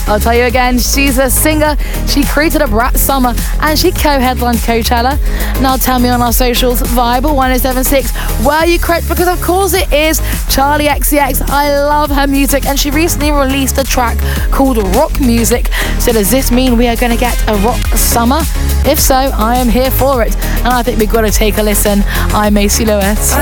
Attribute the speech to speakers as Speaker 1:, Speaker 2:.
Speaker 1: I'll tell you again, she's a singer. She created a Brat Summer and she co-headlined Coachella. Now tell me on our socials, Vibe 1076, were you correct? Because of course it is Charlie XCX. I love her music and she recently released a track called Rock Music. So does this mean we are going to get a rock summer? If so, I am here for it. And I think we've got to take a listen. I'm Macy Lewis.